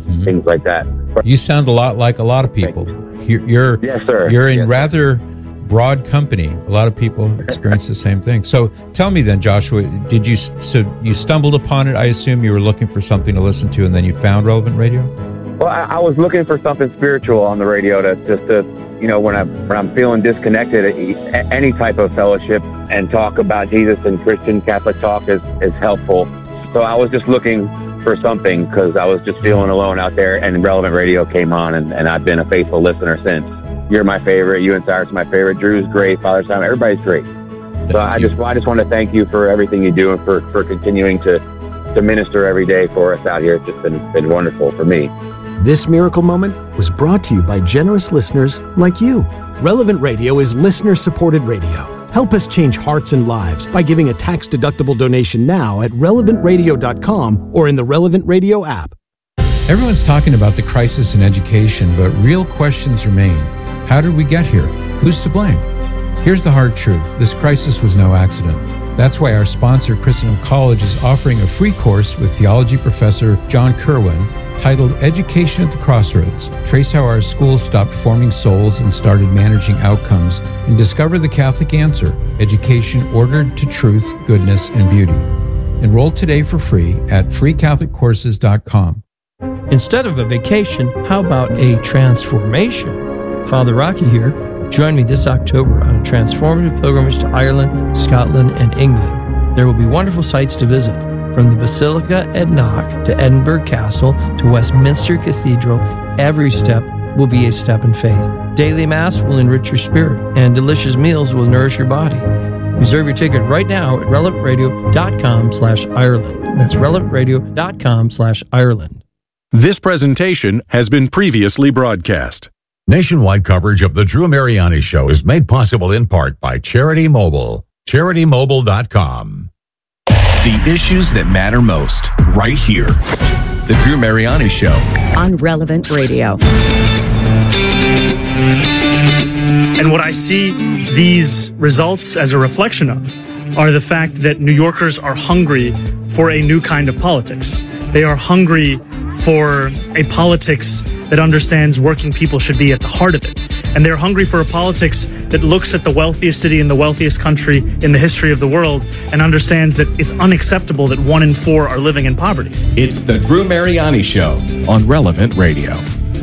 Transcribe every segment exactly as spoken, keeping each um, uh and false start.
mm-hmm. things like that. But you sound a lot like a lot of people. You're, you're yes, sir. You're in yes, rather broad company. A lot of people experience the same thing. So tell me then, Joshua, did you so you stumbled upon it? I assume you were looking for something to listen to, and then you found Relevant Radio. Well, I, I was looking for something spiritual on the radio to just to, you know, when I when I'm feeling disconnected, any type of fellowship and talk about Jesus and Christian Catholic talk is is helpful. So I was just looking for something because I was just feeling alone out there, and Relevant Radio came on, and, and I've been a faithful listener since. You're my favorite. You and Cyrus are my favorite. Drew's great. Father Simon, everybody's great. Thank so I you. just I just want to thank you for everything you do and for, for continuing to, to minister every day for us out here. It's just been, been wonderful for me. This miracle moment was brought to you by generous listeners like you. Relevant Radio is listener-supported radio. Help us change hearts and lives by giving a tax-deductible donation now at relevant radio dot com or in the Relevant Radio app. Everyone's talking about the crisis in education, but real questions remain. How did we get here? Who's to blame? Here's the hard truth. This crisis was no accident. That's why our sponsor, Christendom College, is offering a free course with theology professor John Kerwin titled Education at the Crossroads. Trace how our schools stopped forming souls and started managing outcomes, and discover the Catholic answer: education ordered to truth, goodness, and beauty. Enroll today for free at free catholic courses dot com. Instead of a vacation, how about a transformation? Father Rocky here. Join me this October on a transformative pilgrimage to Ireland, Scotland, and England. There will be wonderful sights to visit, from the Basilica at Knock to Edinburgh Castle to Westminster Cathedral. Every step will be a step in faith. Daily Mass will enrich your spirit, and delicious meals will nourish your body. Reserve your ticket right now at relevant radio dot com slash Ireland. That's relevant radio dot com slash Ireland. This presentation has been previously broadcast. Nationwide coverage of the Drew Mariani Show is made possible in part by Charity Mobile. charity mobile dot com. The issues that matter most, right here. The Drew Mariani Show. On Relevant Radio. And what I see these results as a reflection of are the fact that New Yorkers are hungry for a new kind of politics. They are hungry for a politics that understands working people should be at the heart of it. And they're hungry for a politics that looks at the wealthiest city in the wealthiest country in the history of the world and understands that it's unacceptable that one in four are living in poverty. It's the Drew Mariani Show on Relevant Radio.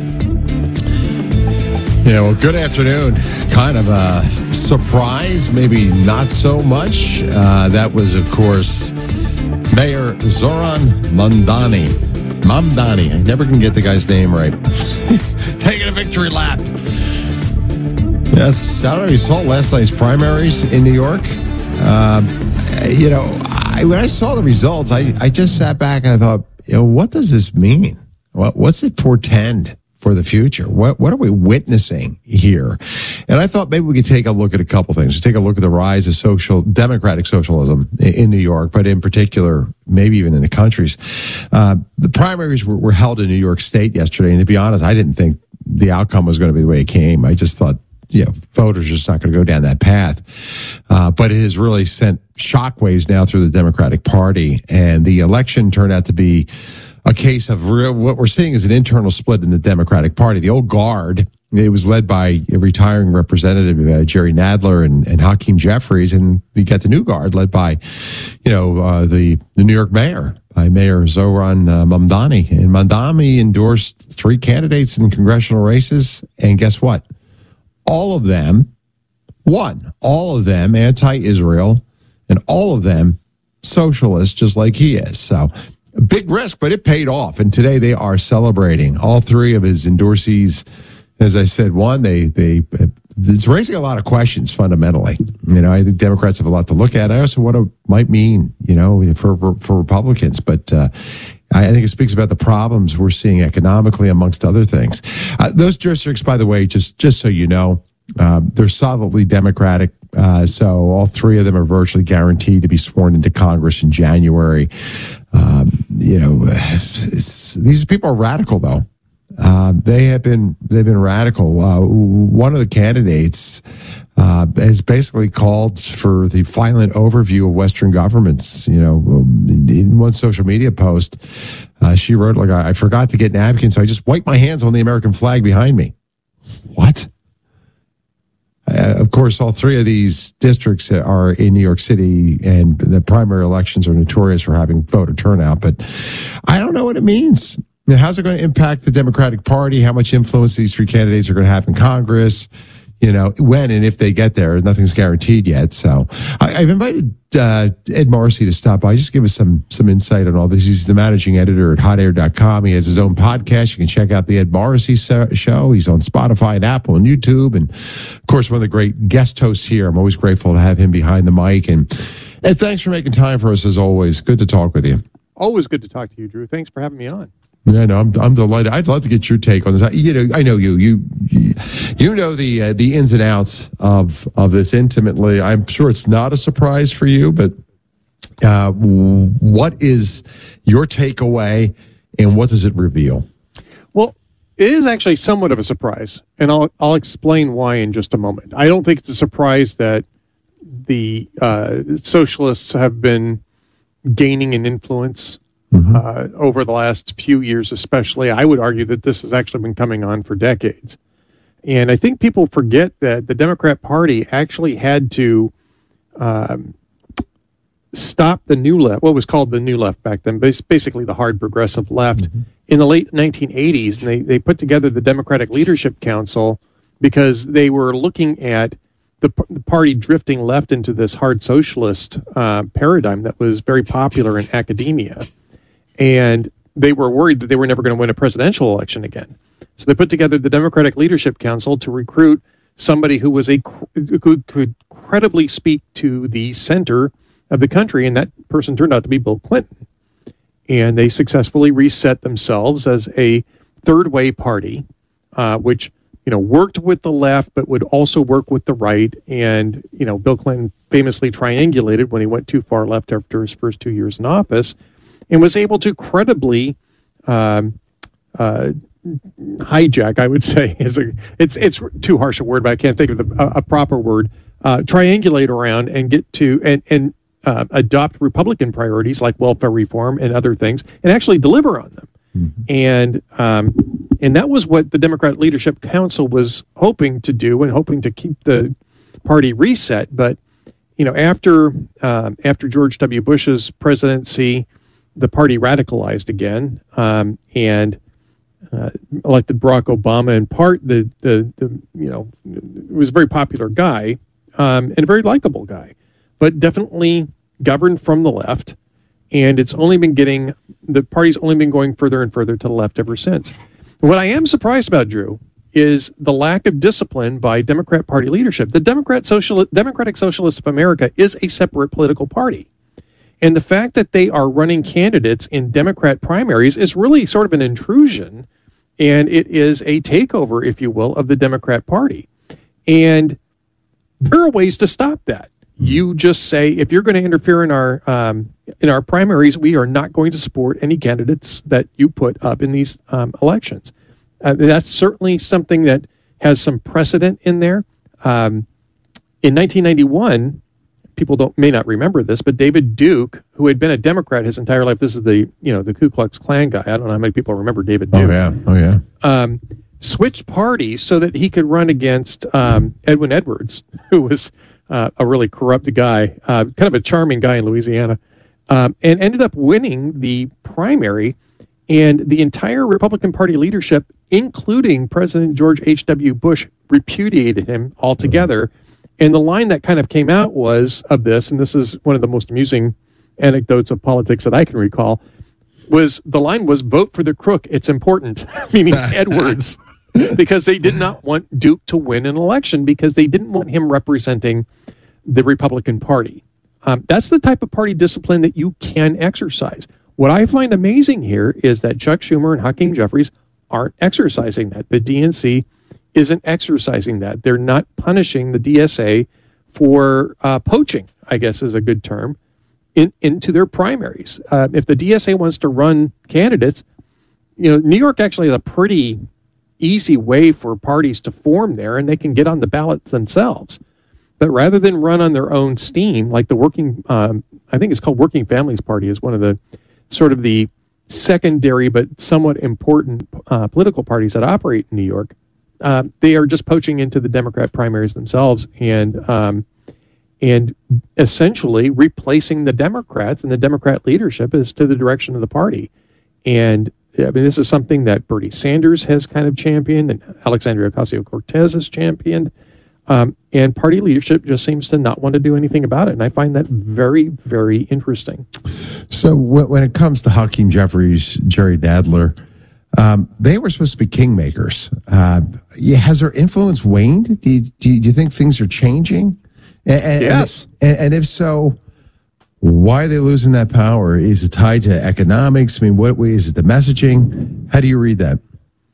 You know, good afternoon. Kind of a surprise, maybe not so much. Uh, that was, of course, Mayor Zoran Mamdani. Mamdani. I never can get the guy's name right. Taking a victory lap. Yes, I don't know if you saw last night's primaries in New York. Uh, you know, I, when I saw the results, I, I just sat back and I thought, you know, what does this mean? What, what's it portend for the future? What what are we witnessing here? And I thought maybe we could take a look at a couple things. Take a look at the rise of social democratic socialism in New York, but in particular, maybe even in the countries. Uh, the primaries were, were held in New York State yesterday, and to be honest, I didn't think the outcome was going to be the way it came. I just thought, you know, voters are just not going to go down that path. Uh, but it has really sent shockwaves now through the Democratic Party, and the election turned out to be a case of real, what we're seeing is an internal split in the Democratic Party. The old guard, it was led by a retiring representative, uh, Jerry Nadler and, and Hakeem Jeffries, and you got the new guard led by, you know, uh, the, the New York mayor, by Mayor Zoran uh, Mamdani. And Mamdani endorsed three candidates in congressional races, and guess what? All of them won. All of them anti-Israel, and all of them socialist, just like he is. So, a big risk, but it paid off. And today they are celebrating. All three of his endorsees, as I said, one, they, they, it's raising a lot of questions fundamentally. You know, I think Democrats have a lot to look at. I also what it might mean, you know, for, for, for Republicans. But, uh, I think it speaks about the problems we're seeing economically, amongst other things. Uh, those districts, by the way, just, just so you know, uh, they're solidly Democratic. Uh, so all three of them are virtually guaranteed to be sworn into Congress in January. Um, you know, it's, these people are radical, though. Uh, they have been they've been radical. Uh, one of the candidates uh, has basically called for the violent overview of Western governments. You know, in one social media post, uh, she wrote like, "I forgot to get napkins, so I just wiped my hands on the American flag behind me." What? Uh, of course, all three of these districts are in New York City, and the primary elections are notorious for having voter turnout. But I don't know what it means. Now, how's it going to impact the Democratic Party? How much influence these three candidates are going to have in Congress? You know, when and if they get there, nothing's guaranteed yet. So I, I've invited uh, Ed Marcy to stop by. Just give us some some insight on all this. He's the managing editor at hot air dot com. He has his own podcast. You can check out the Ed Marcy show. He's on Spotify and Apple and YouTube. And, of course, one of the great guest hosts here. I'm always grateful to have him behind the mic. And Ed, thanks for making time for us, as always. Good to talk with you. Always good to talk to you, Drew. Thanks for having me on. Yeah, no, I'm I'm delighted. I'd love to get your take on this. You know, I know you you you know the uh, the ins and outs of of this intimately. I'm sure it's not a surprise for you, but uh, what is your takeaway, and what does it reveal? Well, it is actually somewhat of a surprise, and I'll I'll explain why in just a moment. I don't think it's a surprise that the uh, socialists have been gaining an influence. Mm-hmm. Uh, over the last few years, especially. I would argue that this has actually been coming on for decades. And I think people forget that the Democrat Party actually had to um, stop the new left, what was called the new left back then, basically the hard progressive left, mm-hmm. in the late nineteen eighties. And they, they put together the Democratic Leadership Council because they were looking at the, the party drifting left into this hard socialist uh, paradigm that was very popular in academia. And they were worried that they were never going to win a presidential election again. So they put together the Democratic Leadership Council to recruit somebody who was a who could credibly speak to the center of the country, and that person turned out to be Bill Clinton. And they successfully reset themselves as a third-way party, uh, which you know worked with the left, but would also work with the right. And you know, Bill Clinton famously triangulated when he went too far left after his first two years in office. And was able to credibly um, uh, hijack, I would say, is a it's it's too harsh a word, but I can't think of the, a, a proper word. Uh, triangulate around and get to and and uh, adopt Republican priorities like welfare reform and other things, and actually deliver on them. Mm-hmm. And um, and that was what the Democrat Leadership Council was hoping to do, and hoping to keep the party reset. But you know, after um, after George W. Bush's presidency, the party radicalized again, um, and uh, elected Barack Obama. In part, the, the the you know was a very popular guy um, and a very likable guy, but definitely governed from the left. And it's only been getting the party's only been going further and further to the left ever since. What I am surprised about, Drew, is the lack of discipline by Democrat Party leadership. The Democrat Social Democratic Socialists of America is a separate political party. And the fact that they are running candidates in Democrat primaries is really sort of an intrusion, and it is a takeover, if you will, of the Democrat Party. And there are ways to stop that. You just say, if you're going to interfere in our um, in our primaries, we are not going to support any candidates that you put up in these um, elections. Uh, that's certainly something that has some precedent in there. Um, in nineteen ninety-one, people don't may not remember this, but David Duke, who had been a Democrat his entire life, this is the you know the Ku Klux Klan guy. I don't know how many people remember David Duke. Oh yeah, oh yeah. Um, switched parties so that he could run against um, Edwin Edwards, who was uh, a really corrupt guy, uh, kind of a charming guy in Louisiana, um, and ended up winning the primary. And the entire Republican Party leadership, including President George H W. Bush, repudiated him altogether. Mm-hmm. And the line that kind of came out was of this, and this is one of the most amusing anecdotes of politics that I can recall, was the line was, vote for the crook, it's important, meaning Edwards, because they did not want Duke to win an election because they didn't want him representing the Republican Party. Um, that's the type of party discipline that you can exercise. What I find amazing here is that Chuck Schumer and Hakeem Jeffries aren't exercising that. The D N C isn't exercising that. They're not punishing the D S A for uh, poaching, I guess is a good term, in, into their primaries. Uh, if the D S A wants to run candidates, you know, New York actually is a pretty easy way for parties to form there, and they can get on the ballots themselves. But rather than run on their own steam, like the working, um, I think it's called Working Families Party, is one of the sort of the secondary but somewhat important uh, political parties that operate in New York. Uh, they are just poaching into the Democrat primaries themselves and um, and essentially replacing the Democrats, and the Democrat leadership is to the direction of the party. And I mean, this is something that Bernie Sanders has kind of championed, and Alexandria Ocasio-Cortez has championed. Um, and party leadership just seems to not want to do anything about it. And I find that very, very interesting. So w- when it comes to Hakeem Jeffries, Jerry Nadler, um, they were supposed to be kingmakers. Uh, yeah, has their influence waned? Do you, do you, do you think things are changing? And, and, yes. And, and if so, why are they losing that power? Is it tied to economics? I mean, what is it, the messaging? How do you read that?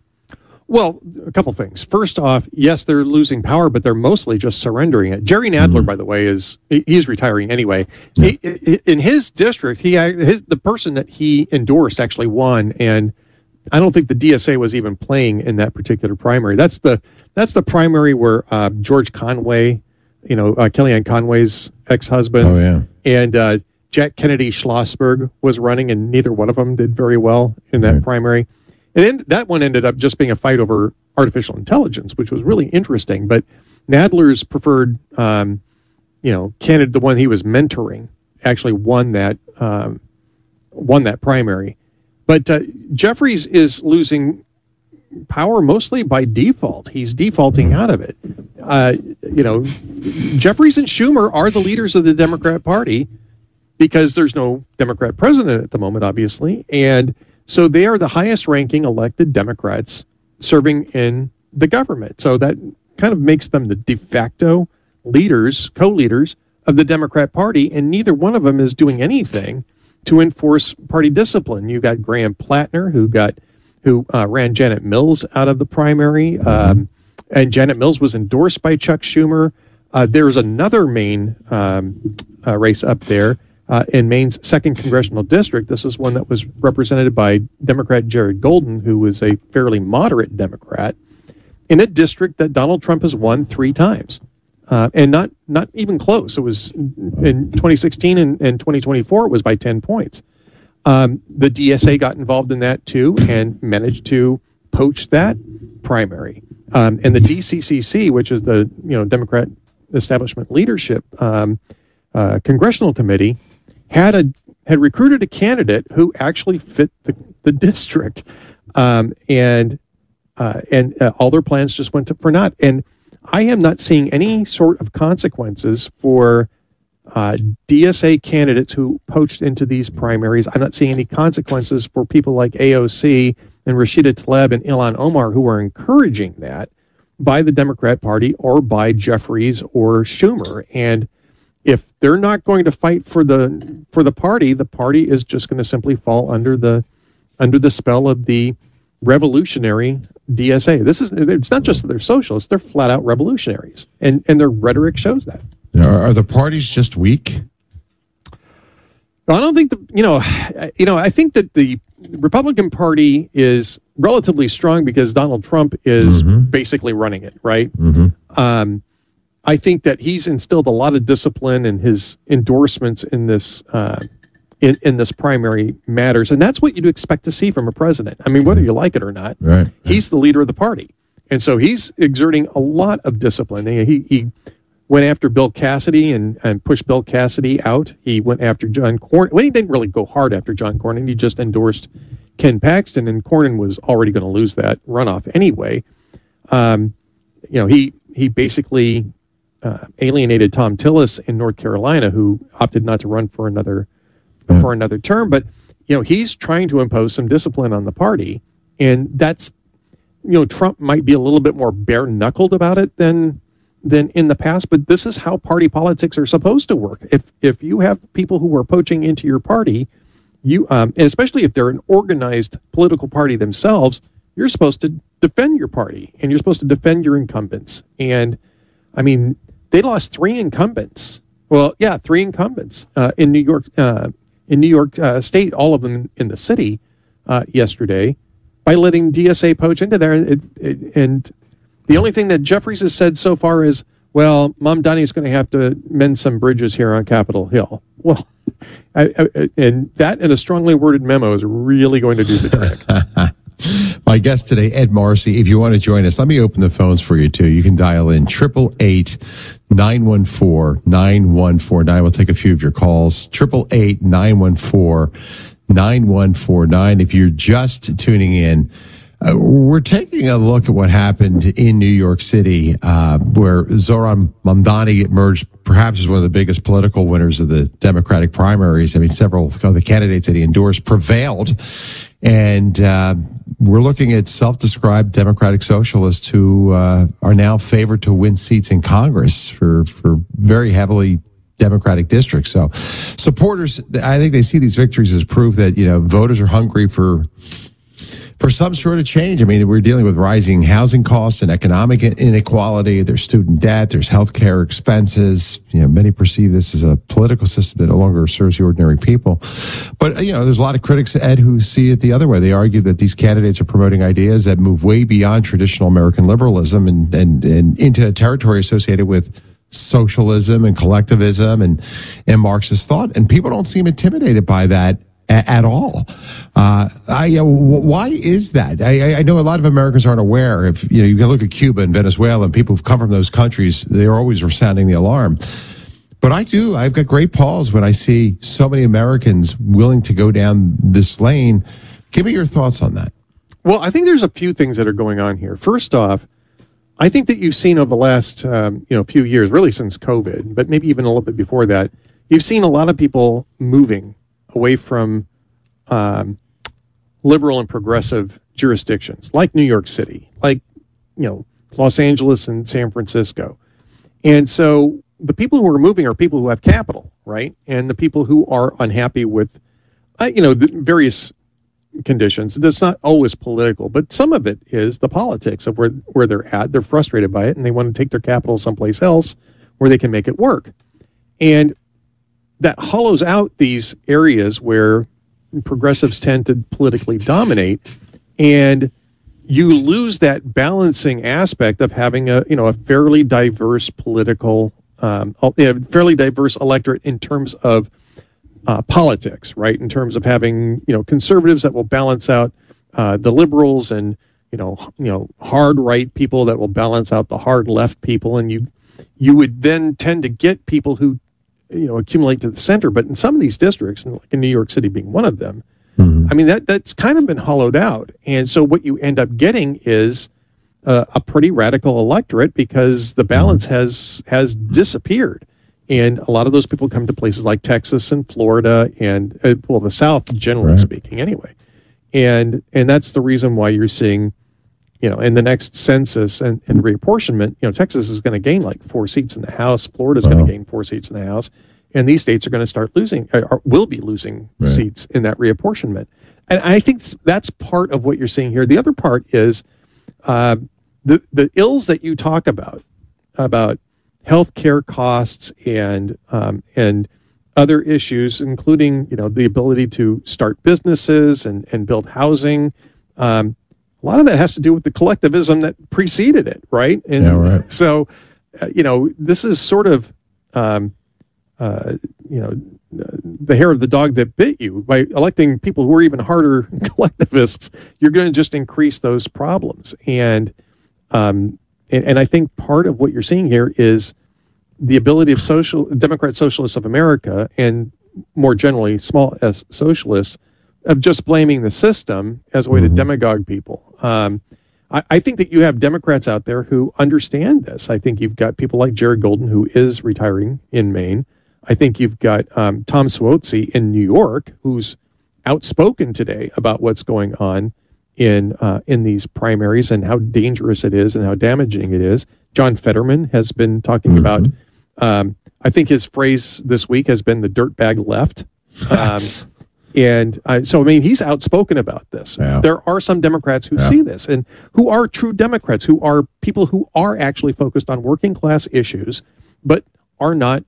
Well, a couple things. First off, yes, they're losing power, but they're mostly just surrendering it. Jerry Nadler, mm-hmm. by the way, is he's retiring anyway. Yeah. He, in his district, he his the person that he endorsed actually won, and I don't think the D S A was even playing in that particular primary. That's the that's the primary where uh, George Conway, you know, uh, Kellyanne Conway's ex-husband, oh, yeah. and uh, Jack Kennedy Schlossberg was running, and neither one of them did very well in that right. primary. And then that one ended up just being a fight over artificial intelligence, which was really interesting. But Nadler's preferred, um, you know, candidate, the one he was mentoring, actually won that um, won that primary. But uh, Jeffries is losing power mostly by default. He's defaulting out of it. Uh, you know, Jeffries and Schumer are the leaders of the Democrat Party because there's no Democrat president at the moment, obviously, and so they are the highest ranking elected Democrats serving in the government. So that kind of makes them the de facto leaders, co-leaders of the Democrat Party, and neither one of them is doing anything to enforce party discipline. You got Graham Plattner, who got who uh, ran Janet Mills out of the primary, um, and Janet Mills was endorsed by Chuck Schumer. Uh, there's another Maine um, uh, race up there. Uh, in Maine's second congressional district. This is one that was represented by Democrat Jared Golden, who was a fairly moderate Democrat, in a district that Donald Trump has won three times. Uh, and not not even close. It was in twenty sixteen and, and twenty twenty-four, it was by ten points. Um, the D S A got involved in that too and managed to poach that primary. Um, and the D C C C, which is the you know Democrat Establishment Leadership um, uh, Congressional Committee, had a had recruited a candidate who actually fit the, the district, um, and uh, and uh, all their plans just went to, for naught. And I am not seeing any sort of consequences for uh, D S A candidates who poached into these primaries. I'm not seeing any consequences for people like A O C and Rashida Tlaib and Ilhan Omar, who are encouraging that by the Democrat Party or by Jeffries or Schumer. And if they're not going to fight for the for the party, the party is just going to simply fall under the under the spell of the revolutionary D S A. This is it's not just that they're socialists; they're flat out revolutionaries, and and their rhetoric shows that. Are, are the parties just weak? I don't think the you know you know I think that the Republican Party is relatively strong because Donald Trump is mm-hmm. basically running it, right? Mm-hmm. Um, I think that he's instilled a lot of discipline in his endorsements in this uh, in, in this primary matters, and that's what you'd expect to see from a president. I mean, whether you like it or not, right, right. he's the leader of the party, and so he's exerting a lot of discipline. He he went after Bill Cassidy and, and pushed Bill Cassidy out. He went after John Cornyn. Well, he didn't really go hard after John Cornyn. He just endorsed Ken Paxton, and Cornyn was already going to lose that runoff anyway. Um, you know, he he basically. Uh, alienated Tom Tillis in North Carolina, who opted not to run for another mm. for another term. But you know, he's trying to impose some discipline on the party, and that's you know, Trump might be a little bit more bare knuckled about it than than in the past. But this is how party politics are supposed to work. If if you have people who are poaching into your party, you um, and especially if they're an organized political party themselves, you're supposed to defend your party and you're supposed to defend your incumbents. And I mean. They lost three incumbents. Well, yeah, three incumbents uh, in New York, uh, in New York uh, State, all of them in the city uh, yesterday. by letting D S A poach into there. It, it, and the only thing that Jeffries has said so far is, well, Mom Donnie's going to have to mend some bridges here on Capitol Hill. Well, I, I, and that and a strongly worded memo is really going to do the trick. My guest today, Ed Marcy. If you want to join us, let me open the phones for you, too. You can dial in triple eight nine one four nine one four nine. We'll take a few of your calls. triple eight nine one four nine one four nine. If you're just tuning in, Uh, we're taking a look at what happened in New York City, uh, where Zohran Mamdani emerged perhaps as one of the biggest political winners of the Democratic primaries. I mean, several of the candidates that he endorsed prevailed. And uh, we're looking at self-described Democratic socialists who uh, are now favored to win seats in Congress for, for very heavily Democratic districts. So supporters, I think they see these victories as proof that, you know, voters are hungry for for some sort of change. I mean, we're dealing with rising housing costs and economic inequality. There's student debt. There's healthcare expenses. You know, many perceive this as a political system that no longer serves the ordinary people. But, you know, there's a lot of critics, Ed, who see it the other way. They argue that these candidates are promoting ideas that move way beyond traditional American liberalism and, and, and into a territory associated with socialism and collectivism and, and Marxist thought. And people don't seem intimidated by that at all. Uh, I, uh, why is that? I, I know a lot of Americans aren't aware. If you know, you can look at Cuba and Venezuela and people who've come from those countries, they're always sounding the alarm. But I do. I've got great pause when I see so many Americans willing to go down this lane. Give me your thoughts on that. Well, I think there's a few things that are going on here. First off, I think that you've seen over the last um, you know few years, really since COVID, but maybe even a little bit before that, you've seen a lot of people moving away from um, liberal and progressive jurisdictions like New York City, like, you know, Los Angeles and San Francisco. And so the people who are moving are people who have capital, right? And the people who are unhappy with, uh, you know, the various conditions. That's not always political, but some of it is the politics of where, where they're at. They're frustrated by it and they want to take their capital someplace else where they can make it work. And that hollows out these areas where progressives tend to politically dominate, and you lose that balancing aspect of having a you know a fairly diverse political, um, a fairly diverse electorate in terms of uh, politics, right? In terms of having you know conservatives that will balance out uh, the liberals, and you know you know hard right people that will balance out the hard left people, and you you would then tend to get people who you know, accumulate to the center. But in some of these districts, and like in New York City being one of them, mm-hmm. I mean, that that's kind of been hollowed out. And so what you end up getting is uh, a pretty radical electorate because the balance mm-hmm. has has disappeared. And a lot of those people come to places like Texas and Florida and, uh, well, the South, generally right. speaking, anyway. And and that's the reason why you're seeing, you know, in the next census and, and reapportionment, you know, Texas is going to gain like four seats in the House. Florida's wow. going to gain four seats in the House. And these states are going to start losing, or will be losing right. seats in that reapportionment. And I think that's part of what you're seeing here. The other part is uh, the, the ills that you talk about, about healthcare costs and um, and other issues, including, you know, the ability to start businesses and, and build housing. Um, A lot of that has to do with the collectivism that preceded it, right? And yeah, right. so, uh, you know, this is sort of, um, uh, you know, the hair of the dog that bit you. By electing people who are even harder collectivists, you're going to just increase those problems. And, um, and and I think part of what you're seeing here is the ability of social Democrat Socialists of America, and more generally, small s socialists, of just blaming the system as a way mm-hmm. to demagogue people. Um, I, I think that you have Democrats out there who understand this. I think you've got people like Jared Golden, who is retiring in Maine. I think you've got um, Tom Suozzi in New York, who's outspoken today about what's going on in uh, in these primaries and how dangerous it is and how damaging it is. John Fetterman has been talking mm-hmm. about, um, I think his phrase this week has been the dirtbag left. Um, And uh, so, I mean, he's outspoken about this. Yeah. There are some Democrats who yeah. see this and who are true Democrats, who are people who are actually focused on working class issues, but are not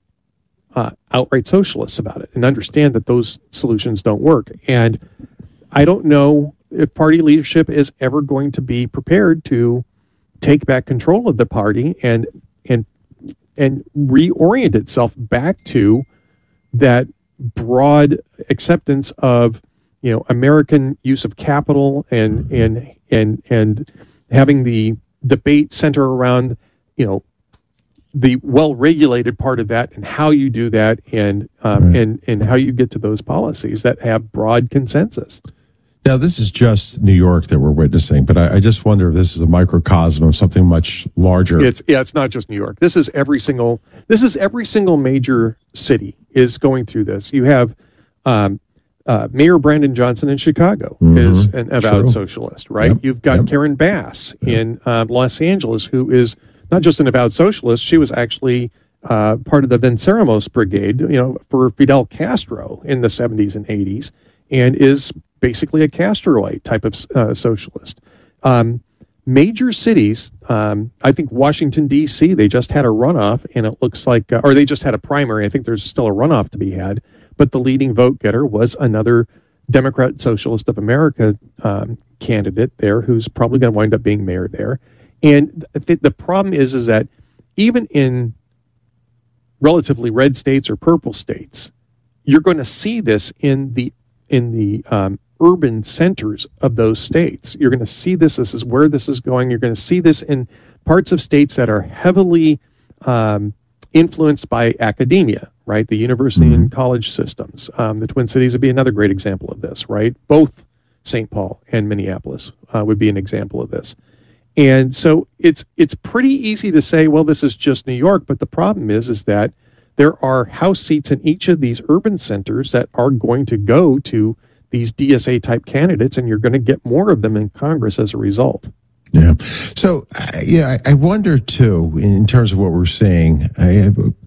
uh, outright socialists about it and understand that those solutions don't work. And I don't know, if party leadership is ever going to be prepared to take back control of the party and and and reorient itself back to that broad acceptance of, you know, American use of capital and and and and having the debate center around, you know, the well-regulated part of that and how you do that and um, right. and and how you get to those policies that have broad consensus. Now, this is just New York that we're witnessing, but I, I just wonder if this is a microcosm of something much larger. It's yeah, it's not just New York. This is every single. This is every single major city is going through this. You have um, uh, Mayor Brandon Johnson in Chicago mm-hmm. is an avowed True. socialist, right? Yep. You've got Yep. Karen Bass Yep. in um, Los Angeles, who is not just an avowed socialist. She was actually uh, part of the Venceremos Brigade, you know, for Fidel Castro in the seventies and eighties, and is basically a Castroite type of uh, socialist. Um, major cities, um, I think Washington, D C, they just had a runoff, and it looks like, uh, or they just had a primary. I think there's still a runoff to be had, but the leading vote getter was another Democrat Socialist of America um, candidate there who's probably going to wind up being mayor there. And th- the problem is, is that even in relatively red states or purple states, you're going to see this in the in the um, urban centers of those states. You're going to see this. This is where this is going. You're going to see this in parts of states that are heavily um, influenced by academia, right? The university mm-hmm. and college systems. Um, the Twin Cities would be another great example of this, right? Both Saint Paul and Minneapolis uh, would be an example of this. And so it's it's pretty easy to say, well, this is just New York. But the problem is, is that there are House seats in each of these urban centers that are going to go to these D S A-type candidates, and you're going to get more of them in Congress as a result. Yeah. So, uh, yeah, I, I wonder, too, in terms of what we're seeing, I,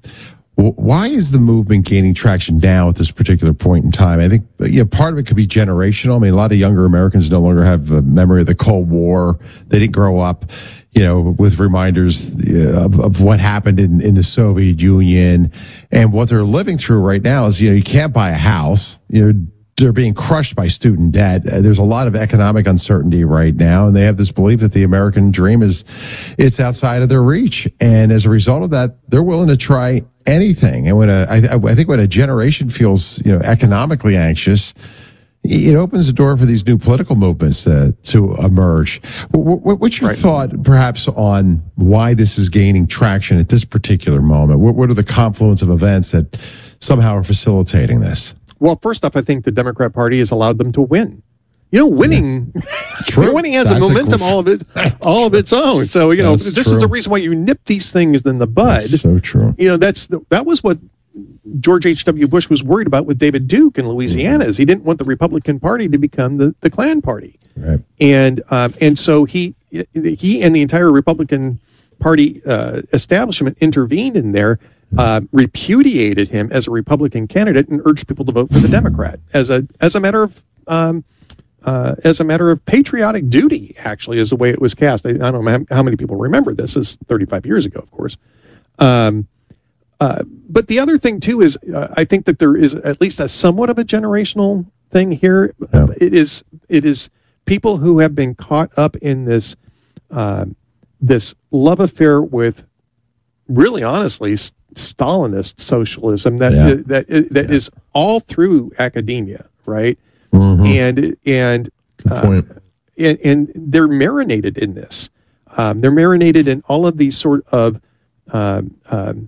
why is the movement gaining traction now at this particular point in time? I think, you know, part of it could be generational. I mean, a lot of younger Americans no longer have a memory of the Cold War. They didn't grow up, you know, with reminders of, of what happened in, in the Soviet Union. And what they're living through right now is, you know, you can't buy a house. You're They're being crushed by student debt. There's a lot of economic uncertainty right now, and they have this belief that the American dream is, it's outside of their reach. And as a result of that, they're willing to try anything. And when a, I, I think when a generation feels, you know, economically anxious, it opens the door for these new political movements to, to emerge. What's your right. thought, perhaps, on why this is gaining traction at this particular moment? What are the confluence of events that somehow are facilitating this? Well, first off, I think the Democrat Party has allowed them to win. You know, winning, True. winning has That's a momentum a, all of it, all of its own. So you know, that's this true. is the reason why you nip these things in the bud. That's so true. You know, that's the, that was what George H W. Bush was worried about with David Duke in Louisiana. Mm-hmm. Is he didn't want the Republican Party to become the, the Klan Party, right. and um, and so he he and the entire Republican Party uh, establishment intervened in there. Uh, repudiated him as a Republican candidate and urged people to vote for the Democrat as a as a matter of um, uh, as a matter of patriotic duty. Actually, is the way it was cast. I, I don't know how many people remember this. This is thirty-five years ago, of course. Um, uh, but the other thing too is uh, I think that there is at least a somewhat of a generational thing here. Yeah. It is it is people who have been caught up in this uh, this love affair with, really honestly, Stalinist socialism that yeah. that that yeah. is all through academia, right? Mm-hmm. And and, uh, and and they're marinated in this. Um, they're marinated in all of these sort of um, um,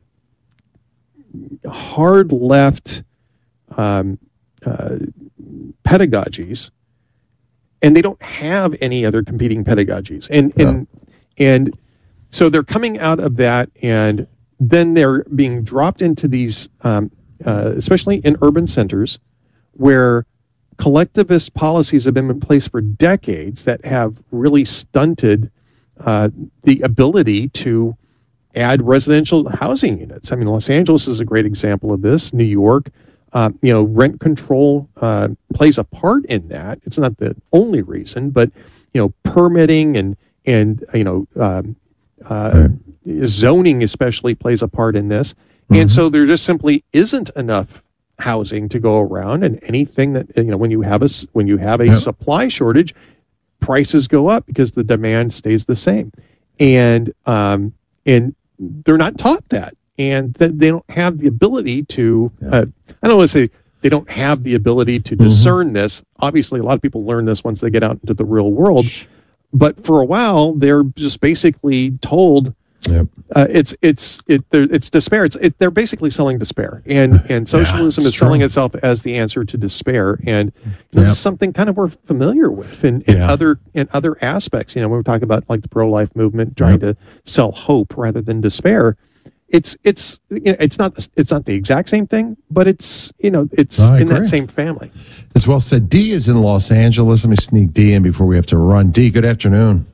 hard left um, uh, pedagogies, and they don't have any other competing pedagogies. And yeah. and and so they're coming out of that, and then they're being dropped into these, um, uh, especially in urban centers, where collectivist policies have been in place for decades that have really stunted uh, the ability to add residential housing units. I mean, Los Angeles is a great example of this. New York, uh, you know, rent control uh, plays a part in that. It's not the only reason, but you know, permitting and and you know. Um, uh, right. Zoning especially plays a part in this. Mm-hmm. And so there just simply isn't enough housing to go around, and anything that, you know, when you have a when you have a Yep. supply shortage, prices go up because the demand stays the same, and um, and they're not taught that, and that they don't have the ability to. Uh, I don't want to say they don't have the ability to discern mm-hmm. this. Obviously, a lot of people learn this once they get out into the real world, but for a while, they're just basically told. Yep. Uh, it's it's it it's despair. It's it, they're basically selling despair, and and socialism yeah, is selling true. itself as the answer to despair, and you know, yep. this is something kind of we're familiar with in, in yeah. other in other aspects. You know, when we're talking about like the pro-life movement trying yep. to sell hope rather than despair, it's it's you know, it's not it's not the exact same thing, but it's you know it's I in agree. that same family. As well said. D is in Los Angeles. Let me sneak D in before we have to run. D, good afternoon.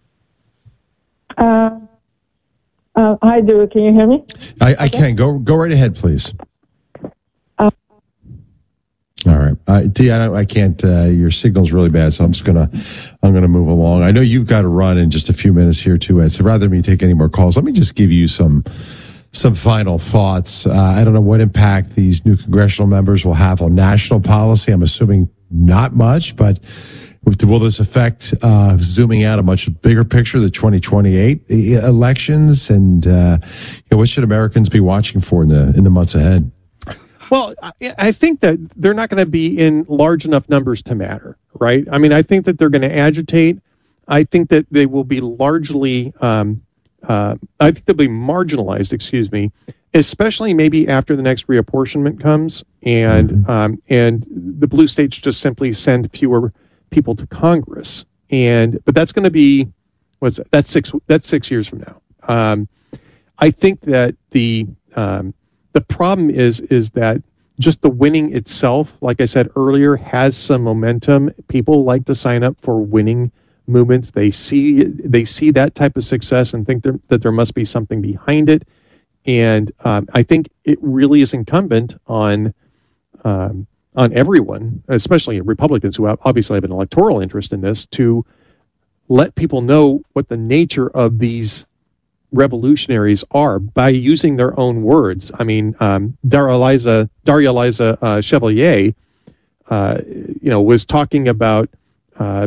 Uh. Uh, hi, Drew. Can you hear me? I, I okay. can. Go go right ahead, please. Uh, All right. Uh, Dee, I, I can't, uh, your signal's really bad, so I'm just going to, I'm going to move along. I know you've got to run in just a few minutes here too, Ed. So rather than me take any more calls, let me just give you some, some final thoughts. Uh, I don't know what impact these new congressional members will have on national policy. I'm assuming not much, but will this affect uh, zooming out a much bigger picture, the twenty twenty-eight elections, and uh, you know, what should Americans be watching for in the in the months ahead? Well, I think that they're not going to be in large enough numbers to matter, right? I mean, I think that they're going to agitate. I think that they will be largely, um, uh, I think they'll be marginalized, excuse me, especially maybe after the next reapportionment comes, and mm-hmm. um, and the blue states just simply send fewer people to Congress, and but that's going to be what's that? that's six that's six years from now. Um, I think that the um, the problem is is that just the winning itself, like I said earlier, has some momentum. People like to sign up for winning movements. They see they see that type of success and think there, that there must be something behind it. And um, I think it really is incumbent on. Um, on everyone, especially Republicans who obviously have an electoral interest in this, to let people know what the nature of these revolutionaries are by using their own words. I mean, um, Daria Eliza, Daria Eliza uh, Chevalier, uh, you know, was talking about uh,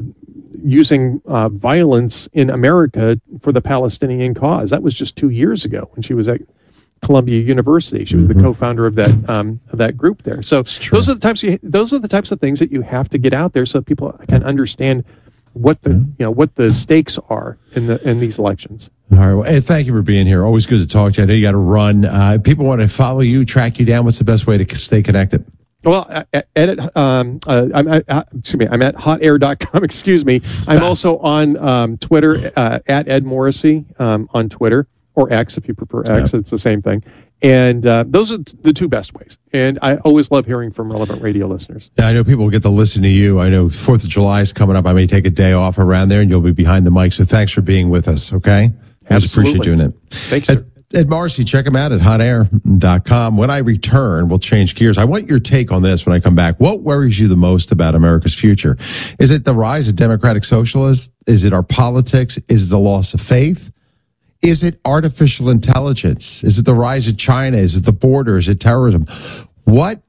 using uh, violence in America for the Palestinian cause. That was just two years ago when she was at Columbia University. She was mm-hmm. the co-founder of that um, of that group there. So those are the types you, those are the types of things that you have to get out there so that people can understand what the mm-hmm. you know what the stakes are in the in these elections. All right. Well, Ed, thank you for being here. Always good to talk to you. I know you got to run. Uh, people want to follow you, track you down. What's the best way to stay connected? Well, edit. Um, uh, I'm at, uh, excuse me. I'm at hot air dot com. Excuse me. I'm also on um, Twitter uh, at Ed Morrissey um, on Twitter. Or X, if you prefer X, yep. It's the same thing. And uh, those are the two best ways. And I always love hearing from Relevant Radio listeners. Yeah, I know people will get to listen to you. I know fourth of July is coming up. I may take a day off around there, and you'll be behind the mic. So thanks for being with us, okay? I just appreciate doing it. Thanks, sir. Ed, Ed Morrissey, check him out at hot air dot com. When I return, we'll change gears. I want your take on this when I come back. What worries you the most about America's future? Is it the rise of democratic socialists? Is it our politics? Is it the loss of faith? Is it artificial intelligence? Is it the rise of China? Is it the border? Is it terrorism? What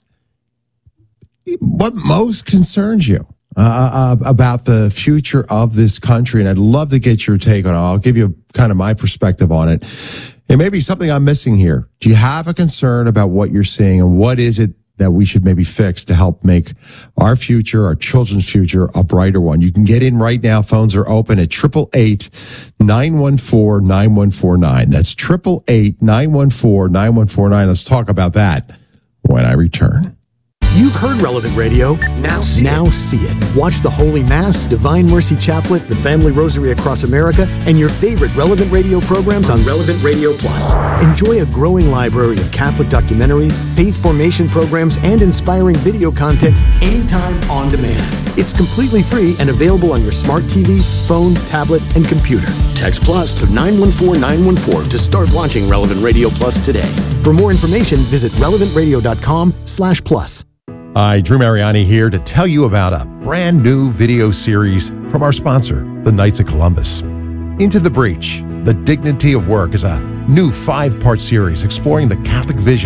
what most concerns you uh, uh, about the future of this country? And I'd love to get your take on it. I'll give you kind of my perspective on it. It may be something I'm missing here. Do you have a concern about what you're seeing, and what is it that we should maybe fix to help make our future, our children's future, a brighter one? You can get in right now. Phones are open at eight eight eight, nine one four, nine one four nine. That's eight eight eight, nine one four, nine one four nine. Let's talk about that when I return. You've heard Relevant Radio. Now see, now it. see it. Watch the Holy Mass, Divine Mercy Chaplet, the Family Rosary Across America, and your favorite Relevant Radio programs on Relevant Radio Plus. Enjoy a growing library of Catholic documentaries, faith formation programs, and inspiring video content anytime on demand. It's completely free and available on your smart T V, phone, tablet, and computer. Text Plus to nine one four nine one four to start watching Relevant Radio Plus today. For more information, visit relevant radio dot com slash plus. Hi, Drew Mariani here to tell you about a brand new video series from our sponsor, the Knights of Columbus. Into the Breach, The Dignity of Work is a new five-part series exploring the Catholic vision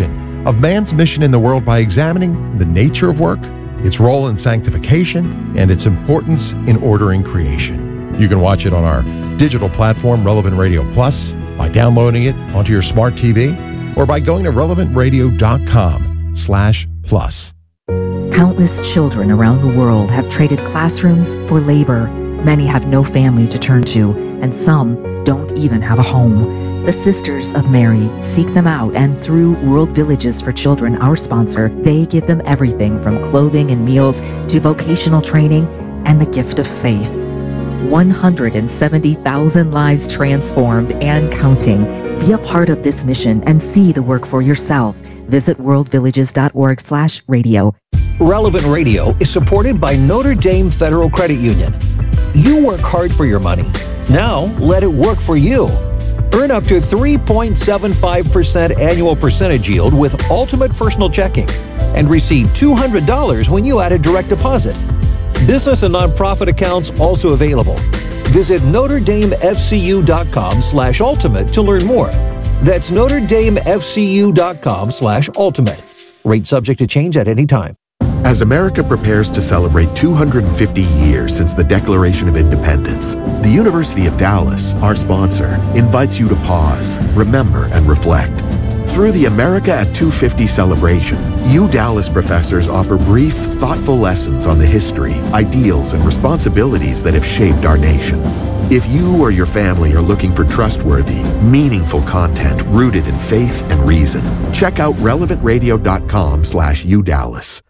of man's mission in the world by examining the nature of work, its role in sanctification, and its importance in ordering creation. You can watch it on our digital platform, Relevant Radio Plus, by downloading it onto your smart T V, or by going to relevant radio dot com slash plus. Countless children around the world have traded classrooms for labor. Many have no family to turn to, and some don't even have a home. The Sisters of Mary seek them out, and through World Villages for Children, our sponsor, they give them everything from clothing and meals to vocational training and the gift of faith. one hundred seventy thousand lives transformed and counting. Be a part of this mission and see the work for yourself. Visit worldvillages.org slash radio. Relevant Radio is supported by Notre Dame Federal Credit Union. You work hard for your money. Now let it work for you. Earn up to three point seven five percent annual percentage yield with Ultimate Personal Checking and receive two hundred dollars when you add a direct deposit. Business and nonprofit accounts also available. Visit Notre Dame F C U dot com slash ultimate to learn more. That's Notre Dame F C U dot com slash ultimate. Rate subject to change at any time. As America prepares to celebrate two hundred fifty years since the Declaration of Independence, the University of Dallas, our sponsor, invites you to pause, remember, and reflect. Through the America at two fifty celebration, U Dallas professors offer brief, thoughtful lessons on the history, ideals, and responsibilities that have shaped our nation. If you or your family are looking for trustworthy, meaningful content rooted in faith and reason, check out relevant radio dot com slash U Dallas.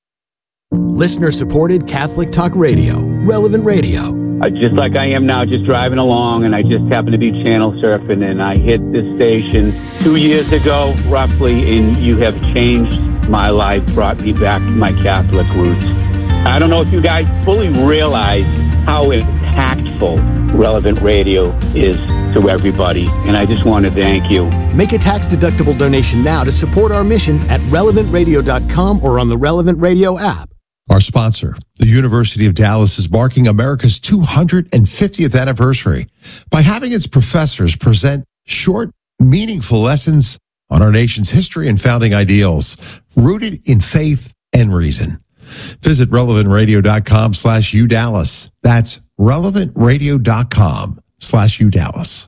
Listener-supported Catholic Talk Radio, Relevant Radio. Uh, just like I am now, just driving along, and I just happened to be channel surfing, and I hit this station two years ago, roughly, and you have changed my life, brought me back to my Catholic roots. I don't know if you guys fully realize how impactful Relevant Radio is to everybody, and I just want to thank you. Make a tax-deductible donation now to support our mission at relevant radio dot com or on the Relevant Radio app. Our sponsor, the University of Dallas, is marking America's two hundred fiftieth anniversary by having its professors present short, meaningful lessons on our nation's history and founding ideals, rooted in faith and reason. Visit relevant radio dot com slash U Dallas. That's relevant radio dot com slash U Dallas.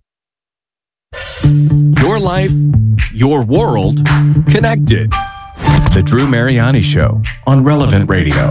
Your life, your world, connected. The Drew Mariani Show on Relevant Radio.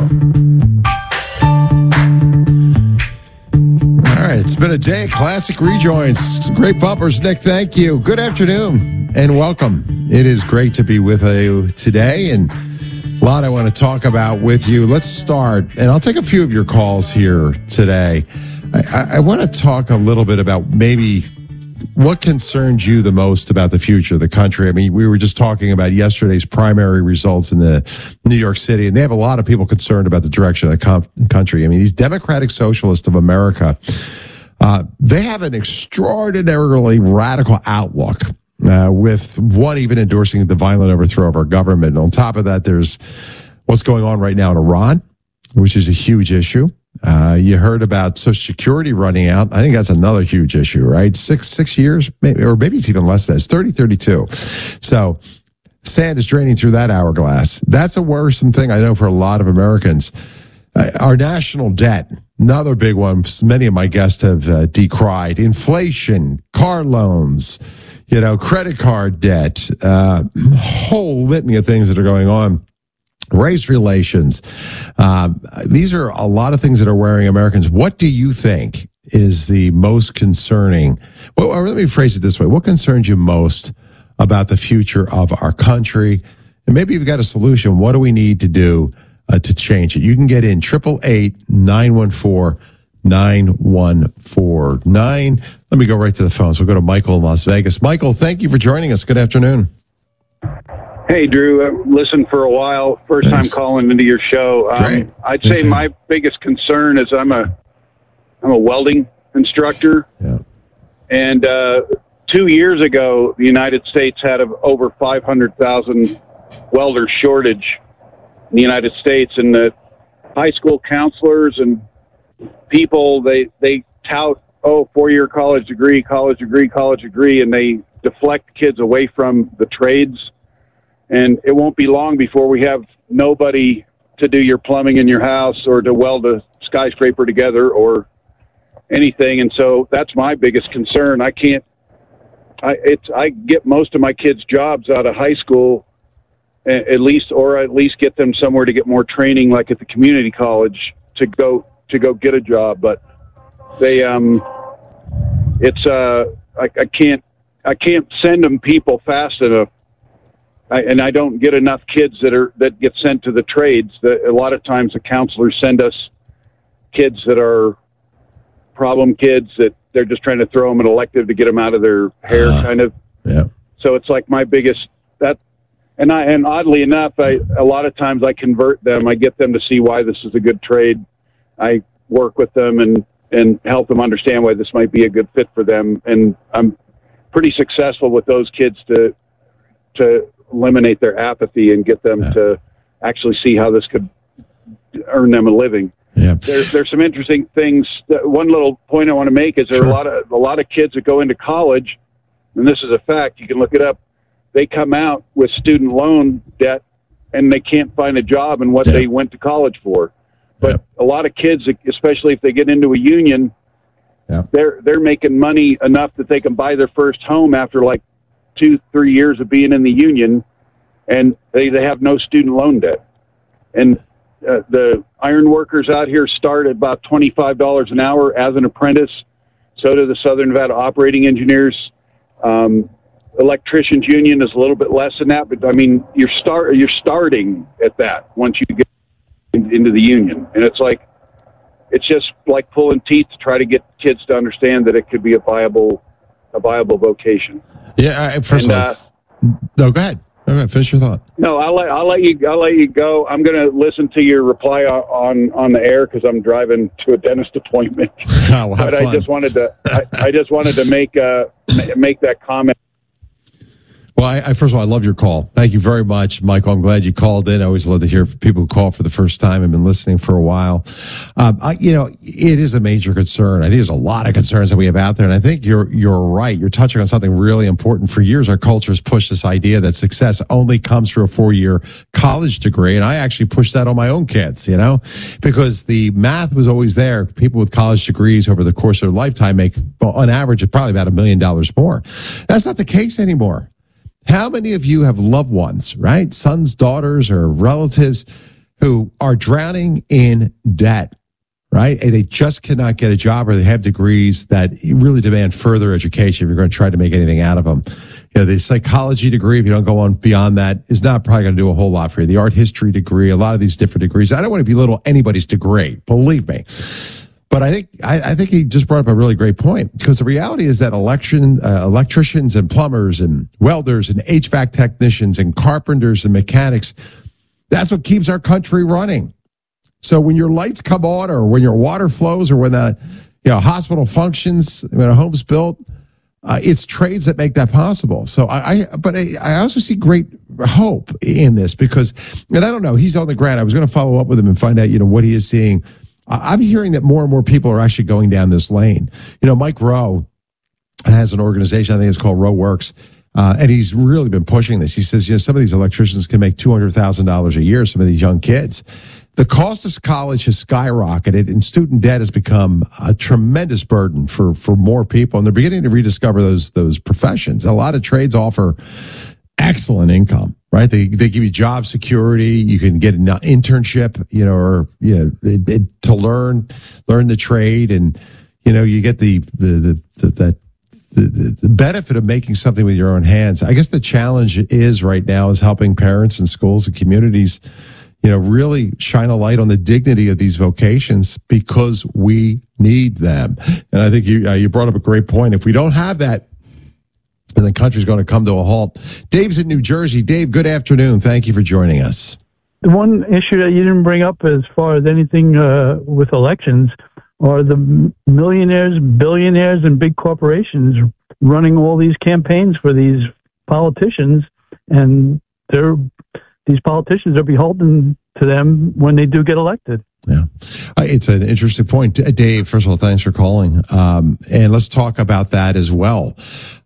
All right, it's been a day of classic rejoins. Great bumpers, Nick. Thank you. Good afternoon and welcome. It is great to be with you today, and a lot I want to talk about with you. Let's start, and I'll take a few of your calls here today. I, I, I want to talk a little bit about maybe what concerns you the most about the future of the country. I mean, we were just talking about yesterday's primary results in the New York City, and they have a lot of people concerned about the direction of the com- country. I mean, these Democratic Socialists of America, uh, they have an extraordinarily radical outlook, uh, with one even endorsing the violent overthrow of our government. And on top of that, there's what's going on right now in Iran, which is a huge issue. Uh, you heard about Social Security running out. I think that's another huge issue, right? Six, six years, maybe, or maybe it's even less than that. It's thirty, thirty-two. So sand is draining through that hourglass. That's a worrisome thing, I know, for a lot of Americans. Uh, our national debt, another big one. Many of my guests have uh, decried. Inflation, car loans, you know, credit card debt, uh, whole litany of things that are going on. Race relations. Um, these are a lot of things that are worrying Americans. What do you think is the most concerning? Well, or let me phrase it this way. What concerns you most about the future of our country? And maybe you've got a solution. What do we need to do uh, to change it? You can get in eight eight eight, nine one four, nine one four nine. Let me go right to the phones. We'll go to Michael in Las Vegas. Michael, thank you for joining us. Good afternoon. Hey, Drew, I've listened for a while. First Thanks. time calling into your show. Um, I'd say my biggest concern is I'm a I'm a welding instructor. Yeah. And uh, two years ago, the United States had a, over five hundred thousand welder shortage in the United States. And the high school counselors and people, they, they tout, oh, four-year college degree, college degree, college degree, and they deflect kids away from the trades. And it won't be long before we have nobody to do your plumbing in your house or to weld a skyscraper together or anything. And so that's my biggest concern. I can't, I, it's, I get most of my kids' jobs out of high school, at least, or at least get them somewhere to get more training, like at the community college, to go to go get a job. But they, um, it's, uh, I, I can't, I can't send them people fast enough, I, and I don't get enough kids that are that get sent to the trades. That a lot of times the counselors send us kids that are problem kids that they're just trying to throw them an elective to get them out of their hair, uh, kind of. Yeah. So it's like my biggest that. And I, and oddly enough, I, a lot of times I convert them. I get them to see why this is a good trade. I work with them and, and help them understand why this might be a good fit for them. And I'm pretty successful with those kids to, to eliminate their apathy and get them yeah. to actually see how this could earn them a living. Yeah. There's, there's some interesting things. One little point I want to make is there sure. are a lot of, a lot of kids that go into college, and this is a fact, you can look it up. They come out with student loan debt and they can't find a job in what yeah. they went to college for. But yeah. a lot of kids, especially if they get into a union, yeah. they're they're making money enough that they can buy their first home after like two, three years of being in the union, and they, they have no student loan debt. And uh, the iron workers out here start at about twenty-five dollars an hour as an apprentice. So do the Southern Nevada operating engineers. Um, Electricians union is a little bit less than that, but I mean, you're start you're starting at that once you get in, into the union, and it's like it's just like pulling teeth to try to get kids to understand that it could be a viable a viable vocation. Yeah, first and, of all, uh, no, go ahead. Go ahead. Finish your thought. No, I'll let I'll let you I'll let you go. I'm going to listen to your reply on on the air because I'm driving to a dentist appointment. Oh, well, have but fun. I just wanted to I, I just wanted to make uh make that comment. Well, I, I, first of all, I love your call. Thank you very much, Michael. I'm glad you called in. I always love to hear people who call for the first time and been listening for a while. Um, I, you know, it is a major concern. I think there's a lot of concerns that we have out there, and I think you're you're right. You're touching on something really important. For years, our culture has pushed this idea that success only comes through a four-year college degree, and I actually pushed that on my own kids, you know, because the math was always there. People with college degrees over the course of their lifetime make, on average, probably about a million dollars more. That's not the case anymore. How many of you have loved ones, right? Sons, daughters, or relatives who are drowning in debt, right? And they just cannot get a job, or they have degrees that really demand further education if you're going to try to make anything out of them. You know, the psychology degree, if you don't go on beyond that, is not probably going to do a whole lot for you. The art history degree, a lot of these different degrees. I don't want to belittle anybody's degree, believe me. But I think I, I think he just brought up a really great point, because the reality is that election uh, electricians and plumbers and welders and H V A C technicians and carpenters and mechanics, that's what keeps our country running. So when your lights come on, or when your water flows, or when the you know hospital functions, when a home's built, uh, it's trades that make that possible. So I, I but I, I also see great hope in this, because, and I don't know, he's on the ground. I was going to follow up with him and find out you know what he is seeing. I'm hearing that more and more people are actually going down this lane. You know, Mike Rowe has an organization, I think it's called Rowe Works, uh, and he's really been pushing this. He says, you know, some of these electricians can make two hundred thousand dollars a year, some of these young kids. The cost of college has skyrocketed, and student debt has become a tremendous burden for, for more people, and they're beginning to rediscover those those professions. A lot of trades offer excellent income, right? They they give you job security. You can get an internship, you know, or you know, it, it, to learn learn the trade, and you know, you get the the the, the that the, the benefit of making something with your own hands. I guess the challenge is right now is helping parents and schools and communities, you know, really shine a light on the dignity of these vocations, because we need them. And I think you uh, you brought up a great point. If we don't have that, and the country's going to come to a halt. Dave's in New Jersey. Dave, good afternoon. Thank you for joining us. The one issue that you didn't bring up as far as anything uh, with elections are the millionaires, billionaires, and big corporations running all these campaigns for these politicians, and they're these politicians are beholden to them when they do get elected. Yeah, uh, it's an interesting point. Dave, first of all, thanks for calling. Um, and let's talk about that as well.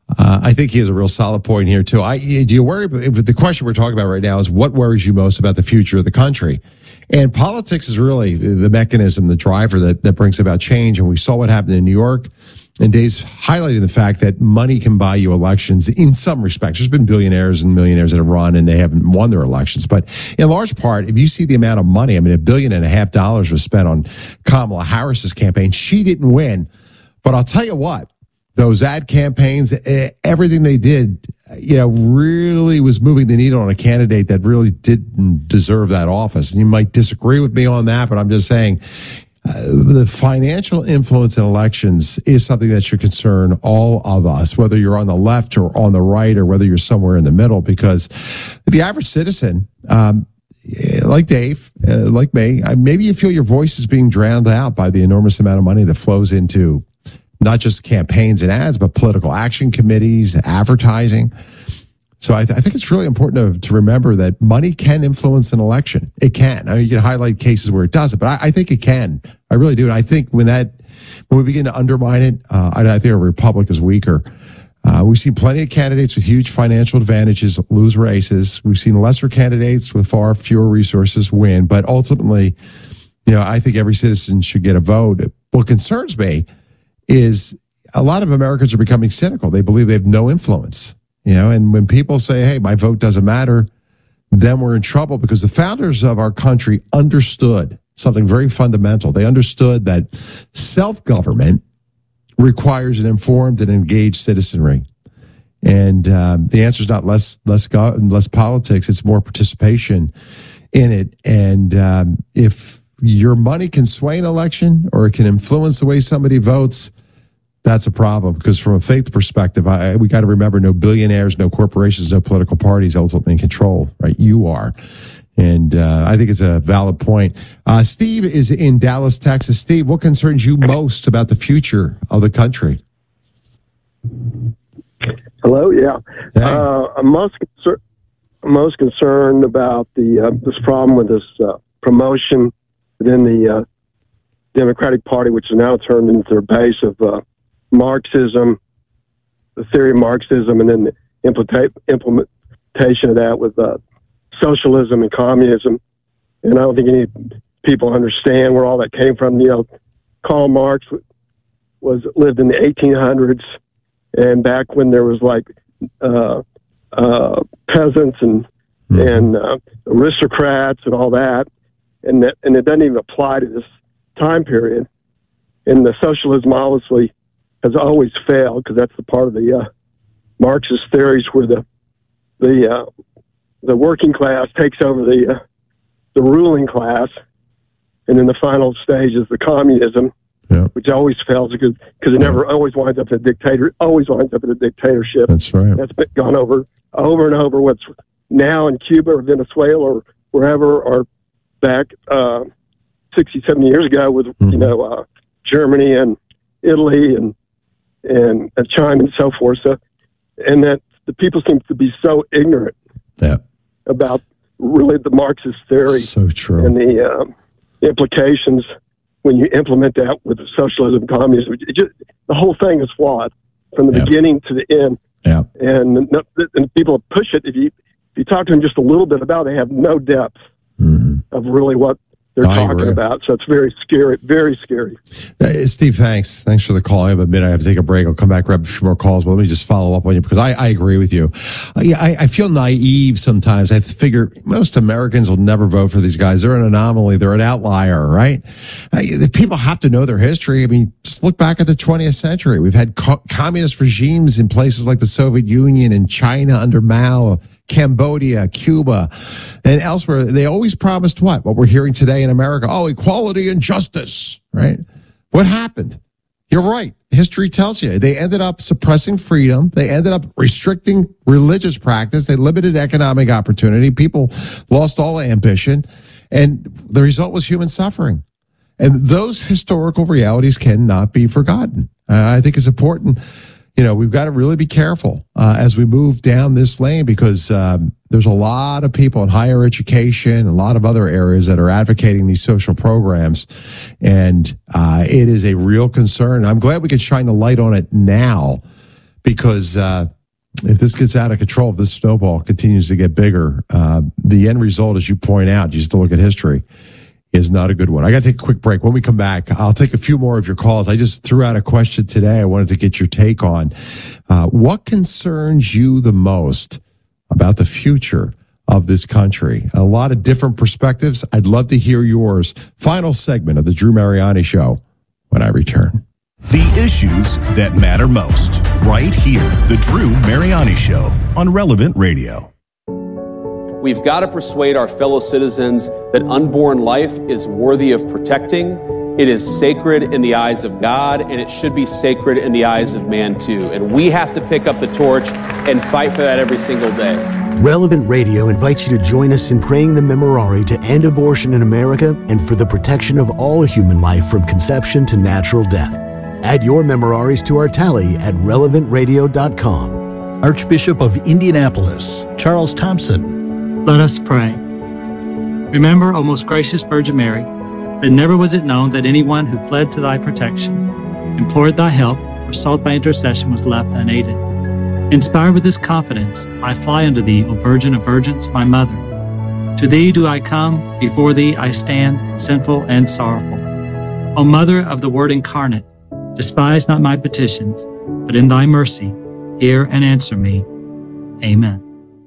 Uh, I think he has a real solid point here, too. I, do you worry? The question we're talking about right now is what worries you most about the future of the country? And politics is really the mechanism, the driver that, that brings about change. And we saw what happened in New York. And Dave's highlighting the fact that money can buy you elections in some respects. There's been billionaires and millionaires that have run and they haven't won their elections. But in large part, if you see the amount of money, I mean, a billion and a half dollars was spent on Kamala Harris's campaign. She didn't win. But I'll tell you what, those ad campaigns, everything they did, you know, really was moving the needle on a candidate that really didn't deserve that office. And you might disagree with me on that, but I'm just saying uh, the financial influence in elections is something that should concern all of us, whether you're on the left or on the right or whether you're somewhere in the middle, because the average citizen, um, like Dave, uh, like me, uh, maybe you feel your voice is being drowned out by the enormous amount of money that flows into not just campaigns and ads, but political action committees, advertising. So I, th- I think it's really important to, to remember that money can influence an election. It can. I mean, you can highlight cases where it doesn't, but I, I think it can. I really do. And I think when that, when we begin to undermine it, uh, I, I think a republic is weaker. Uh, we've seen plenty of candidates with huge financial advantages lose races. We've seen lesser candidates with far fewer resources win. But ultimately, you know, I think every citizen should get a vote. What concerns me is a lot of Americans are becoming cynical. They believe they have no influence, you know, and when people say, hey, my vote doesn't matter, then we're in trouble, because the founders of our country understood something very fundamental. They understood that self-government requires an informed and engaged citizenry. And um, the answer is not less, less, go- less politics. It's more participation in it. And um, if your money can sway an election or it can influence the way somebody votes, that's a problem, because from a faith perspective, I, we got to remember no billionaires, no corporations, no political parties ultimately in control, right? You are. And uh, I think it's a valid point. Uh, Steve is in Dallas, Texas. Steve, what concerns you most about the future of the country? Hello, yeah. Hey. Uh, I'm most, concer- I'm most concerned about the uh, this problem with this uh, promotion within the uh, Democratic Party, which is now turned into their base of uh, Marxism, the theory of Marxism, and then the implementa- implementation of that with uh, socialism and communism. And I don't think any people understand where all that came from. You know, Karl Marx was lived in the eighteen hundreds, and back when there was like uh, uh, peasants and mm-hmm. and uh, aristocrats and all that, and that, and it doesn't even apply to this time period. And the socialism obviously has always failed, because that's the part of the uh, Marxist theories where the the uh, the working class takes over the uh, the ruling class, and then the final stage is the communism, yeah. which always fails because because it never always winds up in a dictator always winds up in a dictatorship. That's right. That's been gone over over and over. What's now in Cuba or Venezuela or wherever, or back uh, sixty, seventy years ago with mm-hmm. you know uh, Germany and Italy and and uh, China and so forth. So, and that the people seem to be so ignorant yeah. about really the Marxist theory so true. and the uh, implications when you implement that with socialism, communism. It just, the whole thing is flawed from the yeah. beginning to the end. Yeah. And, and people push it. If you if you talk to them just a little bit about it, they have no depth mm-hmm. of really what they're I talking agree. about. So it's very scary, very scary. Uh, Steve, thanks. Thanks for the call. I have a minute. I have to take a break. I'll come back, grab a few more calls, but let me just follow up on you, because I, I agree with you. Uh, yeah, I, I feel naive sometimes. I figure most Americans will never vote for these guys. They're an anomaly. They're an outlier, right? Uh, the people have to know their history. I mean, just look back at the twentieth century. We've had co- communist regimes in places like the Soviet Union and China under Mao, Cambodia, Cuba, and elsewhere. They always promised what? What we're hearing today in America. Oh, equality and justice, right? What happened? You're right. History tells you. They ended up suppressing freedom. They ended up restricting religious practice. They limited economic opportunity. People lost all ambition. And the result was human suffering. And those historical realities cannot be forgotten. Uh, I think it's important. You know, we've got to really be careful uh, as we move down this lane, because um, there's a lot of people in higher education, a lot of other areas that are advocating these social programs. And uh, it is a real concern. I'm glad we could shine the light on it now, because uh, if this gets out of control, if this snowball continues to get bigger, uh, the end result, as you point out, you just look at history, is not a good one. I got to take a quick break. When we come back, I'll take a few more of your calls. I just threw out a question today I wanted to get your take on. Uh, what concerns you the most about the future of this country? A lot of different perspectives. I'd love to hear yours. Final segment of the Drew Mariani Show when I return. The issues that matter most, right here. The Drew Mariani Show on Relevant Radio. We've got to persuade our fellow citizens that unborn life is worthy of protecting. It is sacred in the eyes of God, and it should be sacred in the eyes of man too. And we have to pick up the torch and fight for that every single day. Relevant Radio invites you to join us in praying the Memorare to end abortion in America and for the protection of all human life from conception to natural death. Add your Memoraries to our tally at relevant radio dot com. Archbishop of Indianapolis, Charles Thompson. Let us pray. Remember, O most gracious Virgin Mary, that never was it known that anyone who fled to thy protection, implored thy help, or sought thy intercession was left unaided. Inspired with this confidence, I fly unto thee, O Virgin of Virgins, my mother. To thee do I come, before thee I stand, sinful and sorrowful. O Mother of the Word incarnate, despise not my petitions, but in thy mercy, hear and answer me. Amen.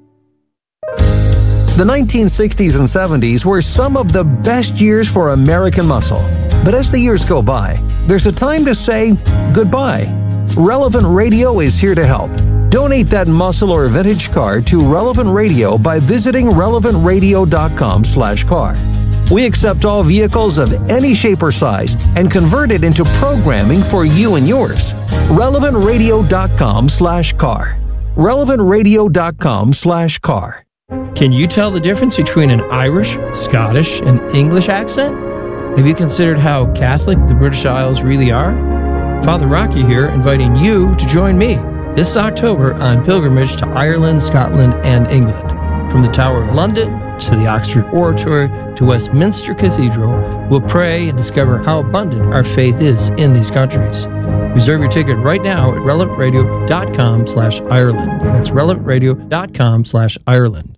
The nineteen sixties and seventies were some of the best years for American muscle. But as the years go by, there's a time to say goodbye. Relevant Radio is here to help. Donate that muscle or vintage car to Relevant Radio by visiting relevant radio dot com slash car. We accept all vehicles of any shape or size and convert it into programming for you and yours. relevant radio dot com slash car. relevant radio dot com slash car. Can you tell the difference between an Irish, Scottish, and English accent? Have you considered how Catholic the British Isles really are? Father Rocky here, inviting you to join me this October on pilgrimage to Ireland, Scotland, and England. From the Tower of London to the Oxford Oratory to Westminster Cathedral, we'll pray and discover how abundant our faith is in these countries. Reserve your ticket right now at relevant radio dot com slash Ireland. That's relevant radio dot com slash Ireland.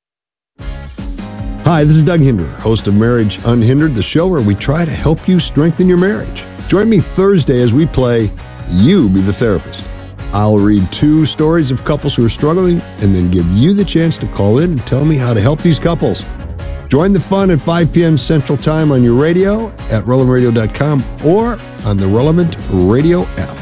Hi, this is Doug Hinder, host of Marriage Unhindered, the show where we try to help you strengthen your marriage. Join me Thursday as we play You Be the Therapist. I'll read two stories of couples who are struggling and then give you the chance to call in and tell me how to help these couples. Join the fun at five p.m. Central Time on your radio at relevant radio dot com or on the Relevant Radio app.